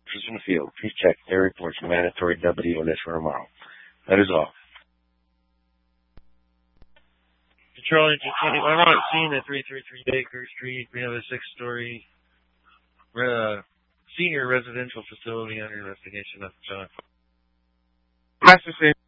officers in the field. Please check their reports and mandatory W on this for tomorrow. That is all. Patrol Engine 20. I'm not seeing the 333 Baker Street. We have a 6-story senior residential facility under investigation. That's Master